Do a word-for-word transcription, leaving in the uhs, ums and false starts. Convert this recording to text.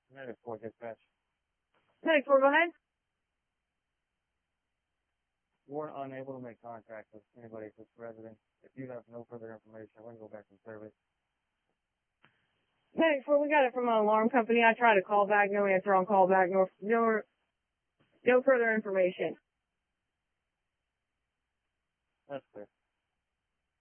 Medic four dispatch. Medic four, go ahead. We're unable to make contact with anybody at this residence. If you have no further information, we're going to go back in service. Medic four, we got it from an alarm company. I tried to call back, no answer on call back, no, no, no further information. That's clear.